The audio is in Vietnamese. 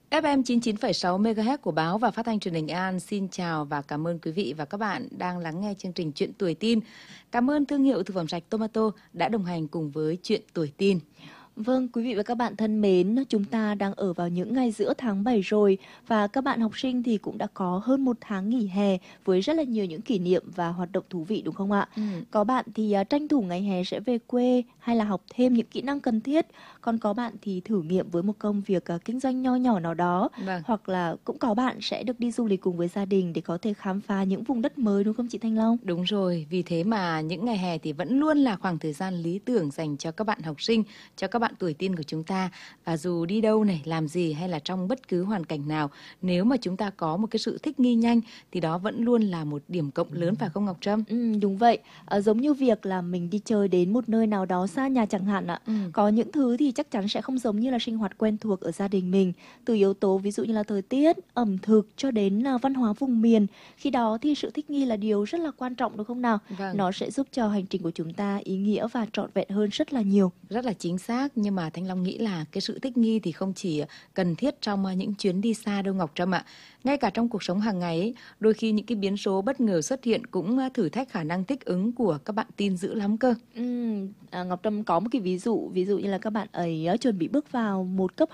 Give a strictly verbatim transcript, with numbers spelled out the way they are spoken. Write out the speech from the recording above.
ép em chín mươi chín phẩy sáu MHz của báo và phát thanh truyền hình An xin chào và cảm ơn quý vị và các bạn đang lắng nghe chương trình Chuyện Tuổi Tin. Cảm ơn thương hiệu thực phẩm sạch Tomato đã đồng hành cùng với Chuyện Tuổi Tin. Vâng, quý vị và các bạn thân mến, chúng ta đang ở vào những ngày giữa tháng bảy rồi và các bạn học sinh thì cũng đã có hơn một tháng nghỉ hè với rất là nhiều những kỷ niệm và hoạt động thú vị đúng không ạ? Ừ. Có bạn thì uh, tranh thủ ngày hè sẽ về quê hay là học thêm những kỹ năng cần thiết, còn có bạn thì thử nghiệm với một công việc uh, kinh doanh nho nhỏ nào đó, Vâng. hoặc là cũng có bạn sẽ được đi du lịch cùng với gia đình để có thể khám phá những vùng đất mới đúng không chị Thanh Long? Đúng rồi, vì thế mà những ngày hè thì vẫn luôn là khoảng thời gian lý tưởng dành cho các bạn học sinh, cho các bạn tuổi tin của chúng ta. Và dù đi đâu này, làm gì hay là trong bất cứ hoàn cảnh nào, nếu mà chúng ta có một cái sự thích nghi nhanh thì đó vẫn luôn là một điểm cộng lớn, phải không Ngọc Trâm? Ừ, đúng vậy. À, giống như việc là mình đi chơi đến một nơi nào đó xa nhà chẳng hạn ạ. Ừ. Có những thứ thì chắc chắn sẽ không giống như là sinh hoạt quen thuộc ở gia đình mình. Từ yếu tố ví dụ như là thời tiết, ẩm thực cho đến là văn hóa vùng miền. Khi đó thì sự thích nghi là điều rất là quan trọng đúng không nào? Vâng. Nó sẽ giúp cho hành trình của chúng ta ý nghĩa và trọn vẹn hơn rất là nhiều. Rất là chính xác, nhưng mà Thanh Long nghĩ là cái sự thích nghi thì không chỉ cần thiết trong những chuyến đi xa đâu Ngọc Trâm ạ. Ngay cả trong cuộc sống hàng ngày ấy, đôi khi những cái biến số bất ngờ xuất hiện cũng thử thách khả năng thích ứng của các bạn tin dữ lắm cơ. Ừ, à, Ngọc Trâm có một cái ví dụ, ví dụ như là các bạn ấy uh, chuẩn bị bước vào một cấp